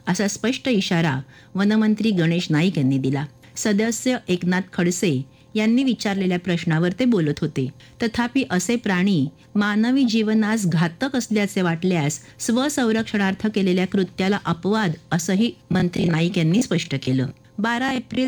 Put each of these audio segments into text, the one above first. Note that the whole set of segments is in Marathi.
असा स्पष्ट इशारा वनमंत्री गणेश नाईक यांनी दिला. सदस्य एकनाथ खडसे यांनी विचारलेल्या प्रश्नावर ते बोलत होते. तथापि असे प्राणी मानवी जीवनास घातक असल्याचे वाटल्यास स्वसंरक्षणार्थ केलेल्या कृत्याला अपवाद असंही मंत्री नाईक यांनी स्पष्ट केलं. 12 एप्रिल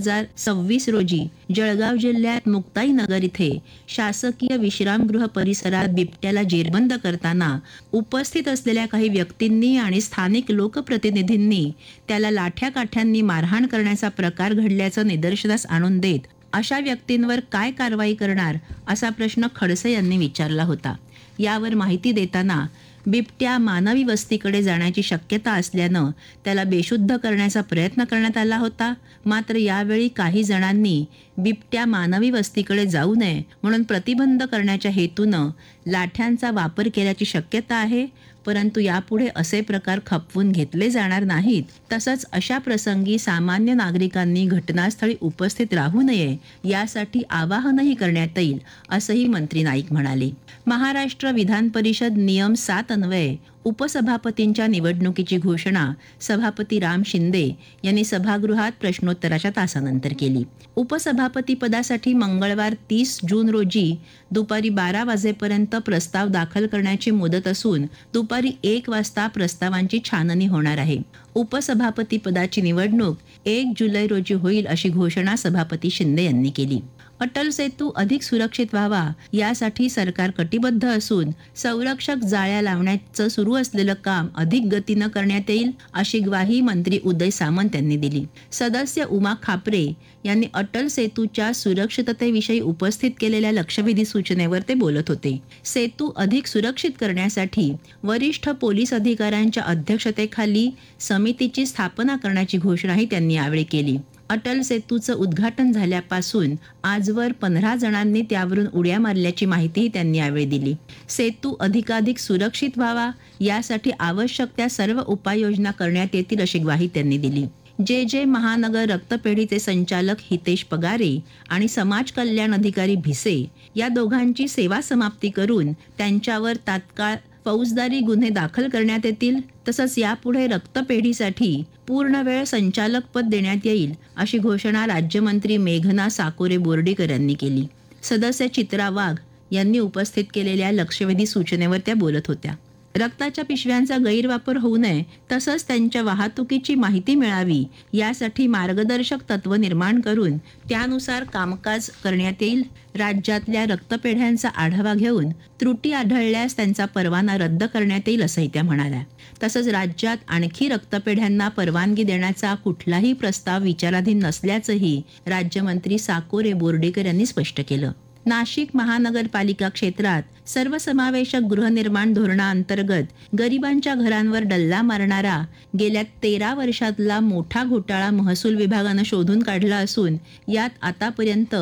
2026 रोजी जळगाव जिल्ह्यात मुक्ताईनगर इथे शासकीय विश्रामगृह परिसरात बिबट्याला जेरबंद करताना उपस्थित असलेल्या काही व्यक्तींनी आणि स्थानिक लोकप्रतिनिधींनी त्याला लाठ्याकाठ्यांनी मारहाण करण्याचा प्रकार घडल्याचं निदर्शनास आणून देत अशा व्यक्तींवर काय कारवाई करणार असा प्रश्न खडसे यांनी विचारला होता. यावर माहिती देताना बिबट्या मानवी वस्तीकडे जाण्याची शक्यता असल्यानं त्याला बेशुद्ध करण्याचा प्रयत्न करण्यात आला होता. मात्र यावेळी काही जणांनी बिबट्या मानवी वस्तीकडे जाऊ नये म्हणून प्रतिबंध करण्याच्या हेतूनं लाठ्यांचा वापर केल्याची शक्यता आहे. परंतु यापुढे असे प्रकार खपवून घेतले जाणार नाहीत. तसंच अशा प्रसंगी सामान्य नागरिकांनी घटनास्थळी उपस्थित राहू नये यासाठी आवाहनही करण्यात येईल असंही मंत्री नाईक म्हणाले. महाराष्ट्र विधान परिषद नियम 7 अन्वये उपसभापतींच्या निवडणुकीची घोषणा सभापती राम शिंदे यांनी सभागृहात प्रश्नोत्तराच्या तासानंतर केली. उपसभापती पदासाठी मंगळवार 30 जून रोजी दुपारी 12 वाजेपर्यंत प्रस्ताव दाखल करण्याची मुदत असून दुपारी 1 वाजता प्रस्तावांची छाननी होणार आहे. उपसभापती पदाची निवडणूक 1 जुलै रोजी होईल अशी घोषणा सभापती शिंदे यांनी केली. अटल सेतू अधिक सुरक्षित व्हावा यासाठी सरकार कटिबद्ध असून संरक्षक जाळ्या लावण्याचं सुरू असलेलं काम अधिक गतीनं करण्यात येईल अशी ग्वाही मंत्री उदय सामंत यांनी दिली. सदस्य उमा खापरे यांनी अटल सेतूच्या सुरक्षिततेविषयी उपस्थित केलेल्या लक्षवेधी सूचनेवर ते बोलत होते. सेतू अधिक सुरक्षित करण्यासाठी वरिष्ठ पोलीस अधिकाऱ्यांच्या अध्यक्षतेखाली समितीची स्थापना करण्याची घोषणाही त्यांनी यावेळी केली. अटल सेतूचं उद्घाटन झाल्यापासून आजवर 15 जणांनी त्यावरून उड्या मारल्याची माहितीही त्यांनी यावेळी दिली. सेतू अधिकाधिक सुरक्षित व्हावा यासाठी आवश्यक त्या सर्व उपाययोजना करण्यात येतील अशी ग्वाही त्यांनी दिली. जे महानगर रक्तपेढीचे संचालक हितेश पगारे आणि समाज कल्याण अधिकारी भिसे या दोघांची सेवा समाप्ती करून त्यांच्यावर तात्काळ फौजदारी गुन्हे दाखल करण्यात येतील. तसंच यापुढे रक्तपेढीसाठी पूर्णवेळ संचालक पद देण्यात येईल अशी घोषणा राज्यमंत्री मेघना साकोरे बोर्डीकर यांनी केली. सदस्य चित्रा वाघ यांनी उपस्थित केलेल्या लक्षवेधी सूचनेवर त्या बोलत होत्या. रक्ताच्या पिशव्यांचा गैरवापर होऊ नये तसंच त्यांच्या वाहतुकीची माहिती मिळावी यासाठी मार्गदर्शक तत्व निर्माण करून त्यानुसार कामकाज करण्यात येईल. राज्यातल्या रक्तपेढ्यांचा आढावा घेऊन त्रुटी आढळल्यास त्यांचा परवाना रद्द करण्यात येईल असंही त्या म्हणाल्या. तसंच राज्यात आणखी रक्तपेढ्यांना परवानगी देण्याचा कुठलाही प्रस्ताव विचाराधीन नसल्याचंही राज्यमंत्री साकोरे बोर्डीकर यांनी स्पष्ट केलं. नाशिक महानगरपालिका क्षेत्रात सर्वसमावेशक गृहनिर्माण धोरणाअंतर्गत गरिबांच्या घरांवर डल्ला मारणारा गेल्या 13 वर्षातला मोठा घोटाळा महसूल विभागानं शोधून काढला असून यात आतापर्यंत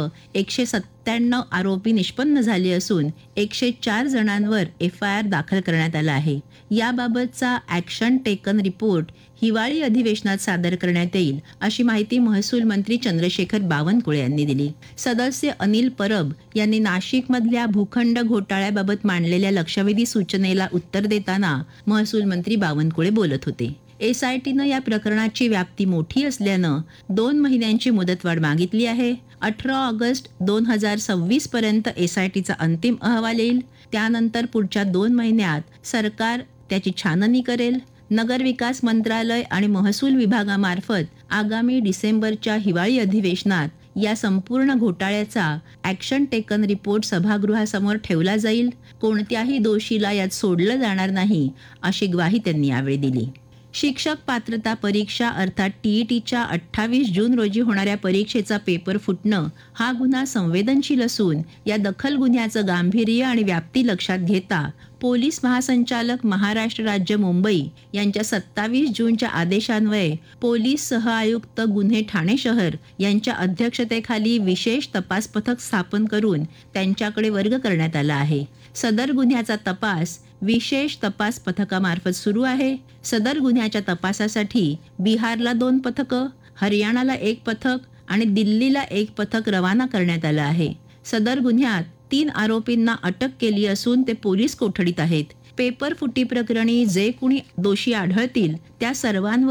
197 आरोपी निष्पन्न झाले असून 104 जणांवर FIR दाखल करण्यात आला आहे. याबाबतचा ॲक्शन टेकन रिपोर्ट हिवाळी अधिवेशनात सादर करण्यात येईल अशी माहिती महसूल मंत्री चंद्रशेखर बावनकुळे यांनी दिली. सदस्य अनिल परब यांनी नाशिकमधल्या भूखंड घोटाळ्याबाबत मांडलेल्या लक्षवेधी सूचनेला उत्तर देताना महसूल मंत्री बावनकुळे बोलत होते. SITनं या प्रकरणाची व्याप्ती मोठी असल्यानं 2 महिन्यांची मुदतवाढ मागितली आहे. 18 ऑगस्ट 2026 पर्यंत SITचा अंतिम अहवाल येईल. त्यानंतर पुढच्या 2 महिन्यात सरकार त्याची छाननी करेल. नगरविकास मंत्रालय आणि महसूल विभागामार्फत आगामी डिसेंबरच्या हिवाळी अधिवेशनात या संपूर्ण घोटाळ्याचा ॲक्शन टेकन रिपोर्ट सभागृहासमोर ठेवला जाईल. कोणत्याही दोषीला यात सोडलं जाणार नाही अशी ग्वाही त्यांनी यावेळी दिली. शिक्षक पात्रता परीक्षा अर्थात TETच्या 28 जून रोजी होणाऱ्या परीक्षेचा पेपर फुटणं हा गुन्हा संवेदनशील असून या दखल गुन्ह्याचं गांभीर्य आणि व्याप्ती लक्षात घेता पोलीस महासंचालक महाराष्ट्र राज्य मुंबई यांच्या 27 जूनच्या आदेशान्वये पोलीस सहआयुक्त गुन्हे ठाणे शहर यांच्या अध्यक्षतेखाली विशेष तपास पथक स्थापन करून त्यांच्याकडे वर्ग करण्यात आला आहे. सदर गुन्ह्याचा तपास विशेष तपास पथकामार्फत सुरू आहे. सदर गुन्ह्याच्या तपासासाठी बिहारला 2 पथकं, हरियाणाला 1 पथक आणि दिल्लीला 1 पथक रवाना करण्यात आलं आहे. सदर गुन्ह्यात 3 आरोपींना अटक केली असून ते पोलीस कोठडीत आहेत. पेपर फुटी प्रकरणी जे कुणी दोषी आढळतील त्या सर्वांवर